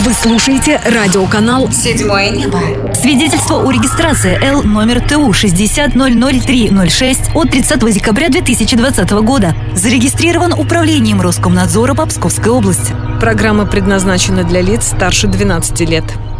Вы слушаете радиоканал «Седьмое небо». Свидетельство о регистрации Л номер ТУ 60-003-06 от 30 декабря 2020 года. Зарегистрирован Управлением Роскомнадзора по Псковской области. Программа предназначена для лиц старше 12 лет.